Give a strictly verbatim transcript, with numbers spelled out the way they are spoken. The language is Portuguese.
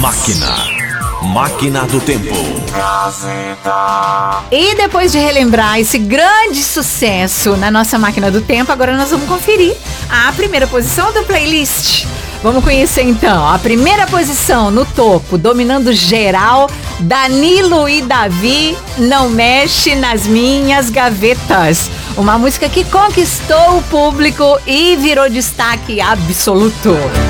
Máquina. Máquina do Tempo. E depois de relembrar esse grande sucesso na nossa Máquina do Tempo, agora nós vamos conferir a primeira posição da playlist. Vamos conhecer então a primeira posição no topo, dominando geral, Danilo e Davi, Não Mexe nas Minhas Gavetas. Uma música que conquistou o público e virou destaque absoluto.